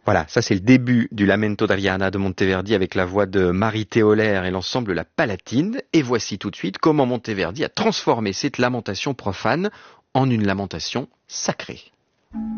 Voilà, ça c'est le début du Lamento d'Ariana de Monteverdi avec la voix de Marie Théolaire et l'ensemble La Palatine. Et voici tout de suite comment Monteverdi a transformé cette lamentation profane en une lamentation sacrée.